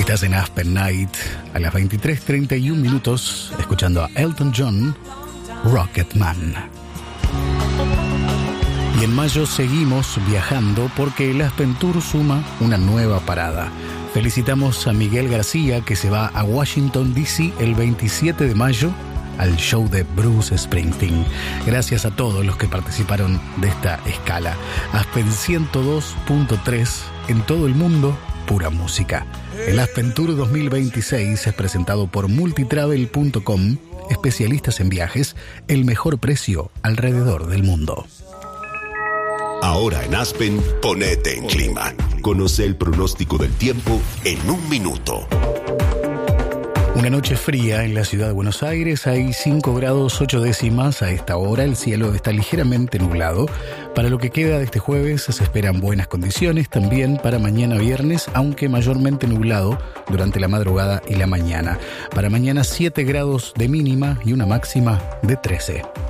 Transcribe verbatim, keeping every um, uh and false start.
Estás en Aspen Night a las veintitrés treinta y un minutos escuchando a Elton John, Rocketman. Y en mayo seguimos viajando porque el Aspen Tour suma una nueva parada. Felicitamos a Miguel García, que se va a Washington, D C el veintisiete de mayo al show de Bruce Springsteen. Gracias a todos los que participaron de esta escala. Aspen ciento dos punto tres en todo el mundo, pura música. El Aspen Tour dos mil veintiséis es presentado por multitravel punto com, especialistas en viajes, el mejor precio alrededor del mundo. Ahora en Aspen, ponete en clima. Conoce el pronóstico del tiempo en un minuto. Una noche fría en la ciudad de Buenos Aires, hay cinco grados ocho décimas a esta hora, el cielo está ligeramente nublado. Para lo que queda de este jueves se esperan buenas condiciones, también para mañana viernes, aunque mayormente nublado durante la madrugada y la mañana. Para mañana siete grados de mínima y una máxima de trece.